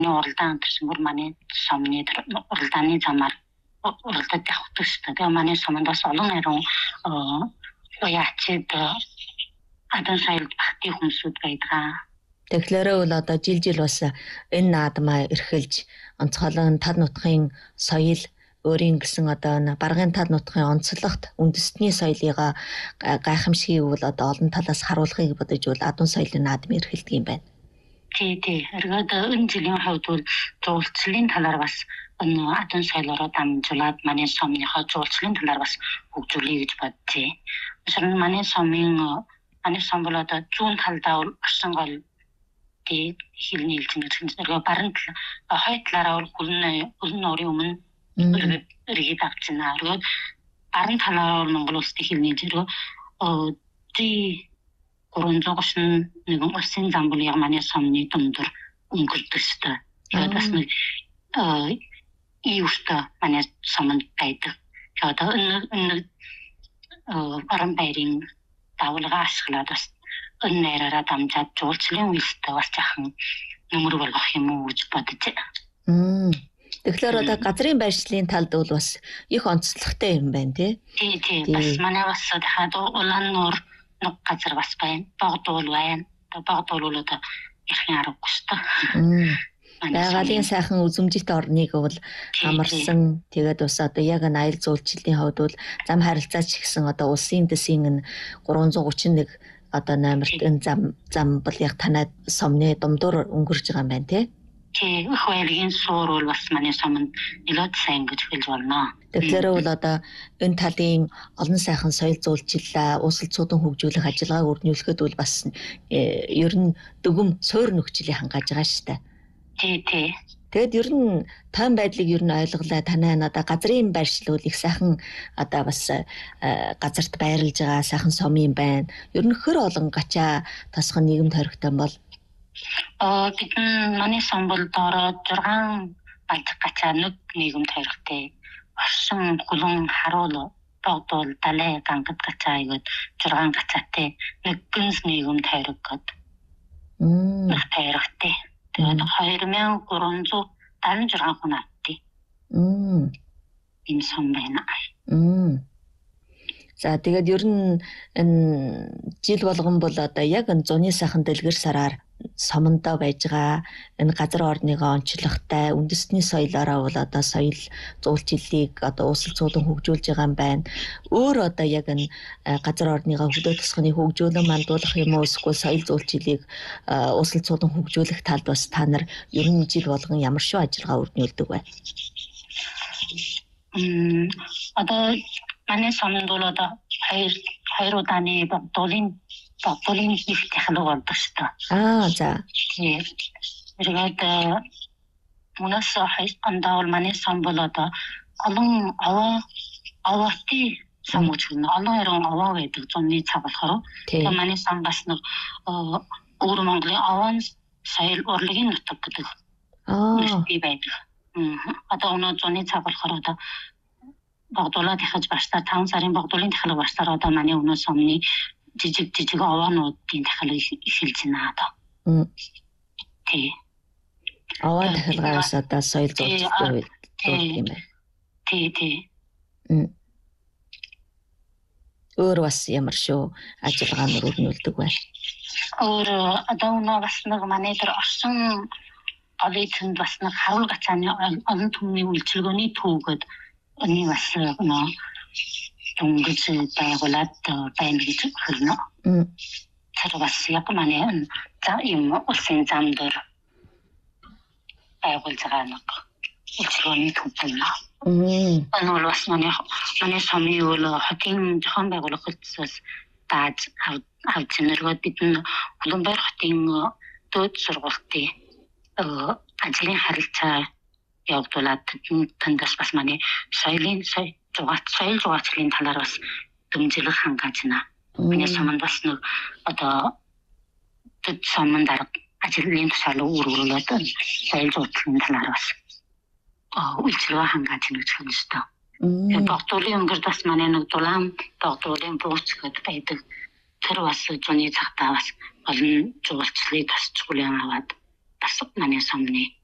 уралдаан гэсэн бүр манай сомны уралдааны замаар уралдаад явах гэсэн. Тэгээ манай сомонд бас олон ирэн яачид адан соёл багтны хүмүүсүүд байдаг. Тэгэхээр бол одоо жил бас энэ наадмаа эрхэлж онцгойлон тал нутгийн соёл өөрийн гэсэн одоо баргын тал нутгийн онцлогт үндэстний соёлыг гайхамшигыг бол одоо олон талаас харуулахыг бодож бол адун соёлын наадам эрхэлдэг юм байна. Тий. Эргээд энэ жилийн хувьд бол жуулчлалын талаар бас энэ адун соёлоор дамжуулаад манай сомныхоо жуулчлалын талаар бас хөгжүүлэе гэж бодчих. Тэрс манай сом бол одоо зүүн талдаа орсон гол тий хил нийлж нэгэн баруун хойд талаараа бол хөлн нуурын өмнө эргээд авч байна. Тэгээд баруун талаараа бол Монгол улсны хил нийлж тий 331 улсын зам бол яг манай сомны дундор өнгөрдөг шүү. Тэгээд бас нэг июшта манай сомонд байдаг. Тэгээд энэ баруун байрын давлгаа ашиглаад бас энэ нэраараа дамжаад жуулчлалын үйлстэй бас жахан нөмөр болгох юм уу гэж бодож байна. Тэгэхээр одоо газрын байршлын талд бол бас их онцлогтой юм байна тий. Тий. Бас манай бас дахиад улаан нуур нэг газар бас байна. Богдуул байна. Богдуул бол одоо ирхэн аргагүй шүү. Байгалийн сайхан үзмжит орныг бол амарсан. Тэгээд бас одоо яг аял зуулчлалын хувьд бол зам харилцаач гэсэн одоо улсын дэсийн 331 одоо номерт энэ зам бол яг танай сомны дундуур өнгөрж байгаа юм байна тий. Тий, их баялагын суур бол бас манай сомонд нэлээд сайн гэж хэлж болно. Тэгэхээр бол одоо энэ талын олон сайхан соёл зуулчлалаа, ууслалцуудын хөгжүүлэх ажиллагааг өрнүүлэхэд бол бас ер нь дүгм суур нөхцөлийг хангаж байгаа шүү дээ. Тий. Тэгэд ер нь тойм байдлыг ер нь ойлголаа танай одоо газрын байршил бол их сайхан одоо бас газарт байрлаж байгаа сайхан сом юм байна. Ер нь хөр олон гачаа тосгон нийгэмд хоригтой бол бид манай сом бол доороо 6 балдаг гачаа нэг нийгэмд хоригтой. Орсон хулан харуул богдуул далай гангад гачаа игээд 6 гачаатай нэг гэнс нийгэмд хоригод. Хоригтой. Тэгээд 2376 хүн авдээ. Энэ сом байна. За тэгээд ер нь энэ жил болгон бол одоо яг энэ зуны сайхан дэлгэр сараар сомондоо байж байгаа энэ газар орныгоо онцлогтой үндэсний соёлоороо бол одоо соёл зуулчлалыг одоо ууслалцуулан хөгжүүлж байгаа юм байна. Өөр одоо яг энэ газар орныгоо хөдөө тосгоны хөгжүүлэн мандуулах юм уу эсвэл соёл зуулчлалыг ууслалцуулан хөгжүүлэх талд бас та нар ер нь жил болгон ямар шүү ажиллагаа өрнүүлдэг вэ? Одоо манай сомонд бол одоо хоёр удааны богдуулын их технологи болдог шүү. За. Тэгээд мунаас хойшондоо бол манай сом бол одоо олон аваати сом үчгэн олон хэрэг аваа байдаг зуны цаг болохоор манай сом бас нэг өвөр Монголын аваан соёл урлагийн нутаг гэдэг нэртэй байдаг. Одоо өнөө зуны цаг болохоор одоо богдуулаад ихэж баштаа 5 сарын богдуулын технологи баштаар одоо манай өнөө сомны жижиг аваануудын технологи эхэлж байна одоо. Тий. Аваа технологиас одоо соёл зуулчлалын юм байна. Тий. Өөр бас ямар шүү ажиллагаанд өрнүүлдэг вэ? Өөр одоо өнөө бас нэг манай дээр орсон олитэнд бас нэг харуул гацааны олон түмний үйлчилгээний төвгөд энэ бас өнөө дөнгөж байгуулад байна гэж хэлнэ. Тэр бас яг манай юм улсын зам дээр байгуулж байгаа нэг үйлчилгээний төв байна. Энэ бас манай сомны үйл хотын зохион байгуулах хэлтсээс тааж авч нэргээд бидний Улаанбаатар хотын дээд сургуулийн ажлын харилцаа явуулаад тэндээс бас манай соёл зугаацлын талаар бас дэмжлэг хангаж байна. Миний сомонд бас нэг одоо тэд сомонд ажлын тушаал өөрөөрөө соёл зугаацлын талаар бас үйлчилгээ хангаж байна гэж хэлсэн. Богдуулын өнгөрд бас манай нэг дулаан богдуулын бууч гэдэг байдаг. Тэр бас зуны цагтаа бас олон жуулчлалыг тасч хүлээн аваад бас манай сомны